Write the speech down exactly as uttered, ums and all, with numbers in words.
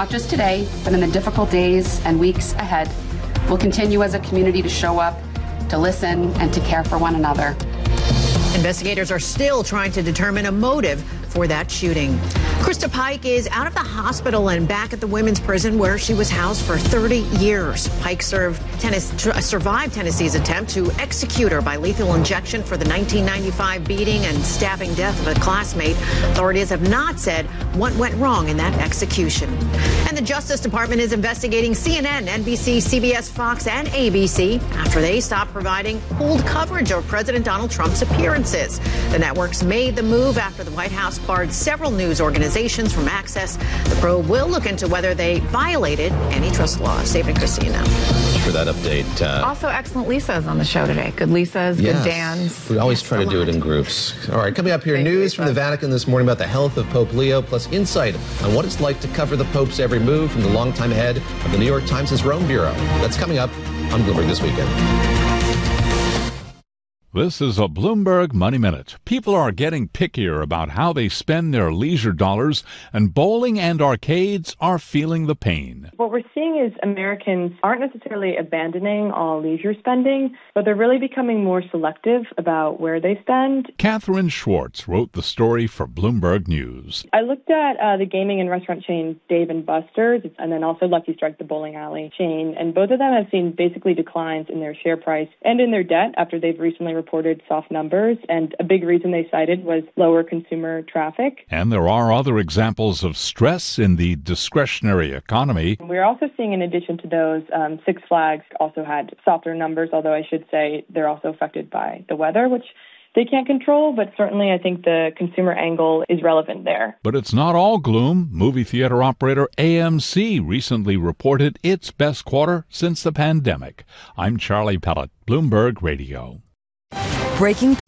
not just today, but in the difficult days and weeks ahead. We'll continue as a community to show up, to listen, and to care for one another. Investigators are still trying to determine a motive for that shooting. Krista Pike is out of the hospital and back at the women's prison where she was housed for thirty years. Pike served tennis, survived Tennessee's attempt to execute her by lethal injection for the nineteen ninety-five beating and stabbing death of a classmate. Authorities have not said what went wrong in that execution. And the Justice Department is investigating C N N, N B C, C B S, Fox, and A B C after they stopped providing pooled coverage of President Donald Trump's appearances. The networks made the move after the White House barred several news organizations from access. The probe will look into whether they violated antitrust laws. David and Christina. Thanks for that update. Uh, also, excellent Lisa's on the show today. Good Lisa's, yes. good Dan's. We always try to do it in groups. All right, coming up here, Thank news you, from the Vatican this morning about the health of Pope Leo, plus insight on what it's like to cover the Pope's every move from the longtime head of the New York Times' Rome Bureau. That's coming up on Bloomberg This Weekend. This is a Bloomberg Money Minute. People are getting pickier about how they spend their leisure dollars, and bowling and arcades are feeling the pain. What we're seeing is Americans aren't necessarily abandoning all leisure spending, but they're really becoming more selective about where they spend. Catherine Schwartz wrote the story for Bloomberg News. I looked at uh, the gaming and restaurant chain Dave and Buster's, and then also Lucky Strike, the bowling alley chain, and both of them have seen basically declines in their share price and in their debt after they've recently reported soft numbers, and a big reason they cited was lower consumer traffic. And there are other examples of stress in the discretionary economy. We're also seeing, in addition to those, um, Six Flags also had softer numbers, although I should say they're also affected by the weather, which they can't control, but certainly I think the consumer angle is relevant there. But it's not all gloom. Movie theater operator A M C recently reported its best quarter since the pandemic. I'm Charlie Pellet, Bloomberg Radio. Breaking